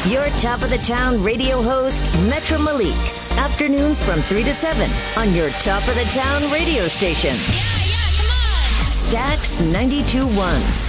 Your top of the town radio host, Metro Malik. Afternoons from 3 to 7 on your top of the town radio station. Yeah, come on. Stax 92.1.